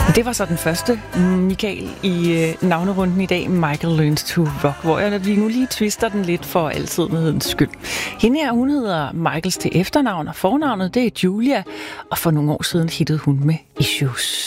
Det var så den første, Michael, i navnerunden i dag, Michael Learns to Rock, hvor vi nu lige twister den lidt for altidens skyld. Hende her, hun hedder Michaels til efternavn, og fornavnet det er Julia, og for nogle år siden hittede hun med Issues.